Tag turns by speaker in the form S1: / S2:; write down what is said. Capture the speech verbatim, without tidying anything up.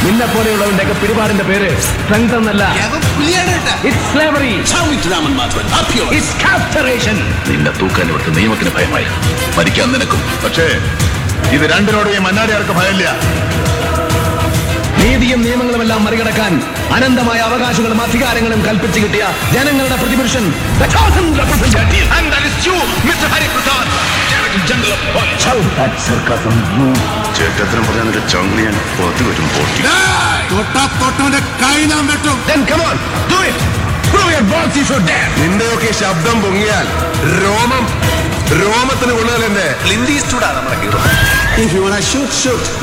S1: നിന്നെ പോലെയുള്ളവന്റെ ഒക്കെ പിടിപാടിന്റെ പേര് സ്ട്രെങ്ത് എന്നല്ല. It's slavery. It's capturation.
S2: നിന്നെ തൂക്കാൻ ഇവിടുത്തെ നിയമത്തിന് ഭയമായി മരിക്കാൻ നിനക്കും. പക്ഷേ ഇത് രണ്ടിനോട് ഈ മന്നാടിയാർക്ക് ഭയമില്ല.
S1: നീതിയും നിയമങ്ങളുമെല്ലാം മറികടക്കാൻ അനന്തമായ അവകാശങ്ങളും അധികാരങ്ങളും കൽപ്പിച്ചു കിട്ടിയ ജനങ്ങളുടെ പ്രതിപുരുഷൻ.
S2: ചേട്ടത്തിനും പറഞ്ഞ ചങ്ങി ഞാൻ പുറത്തു വരും പൊട്ടി. നിന്റെയൊക്കെ ശബ്ദം പൊങ്ങിയാൽ രോമം രോമത്തിന് കൊള്ളുകയല്ലേ.
S3: ക്ലിന്റ് ഈസ്റ്റ്വുഡാ നമ്മുടെ ഹീറോ.